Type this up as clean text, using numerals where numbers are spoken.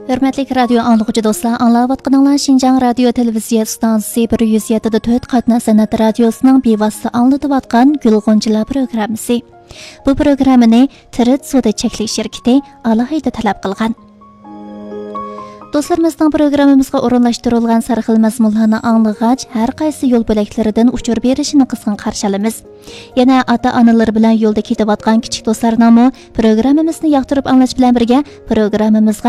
Hürmetli radyo anlıqçı dostlar, anlayatqanlar Şinjan Radio Televiziya stansiyası 107.4 Qatna Sanat Radyosu'nun bevasita anlatıvatqan Gülğunchilar programmasi. Bu programmani Tirit Suda Cheklik şirketi alohida talab qilgan. Dostlarımızdan programımızga o'rinlashtirilgan sarxil mazmunlarni anglagach, har qaysi yo'l bo'laklaridan uchur berishini qisqan qarshalamiz. Yana ota-onalar bilan yo'lda ketayotgan kichik do'stlarning programmamizni yoqtirib anglash bilan birga programmamizga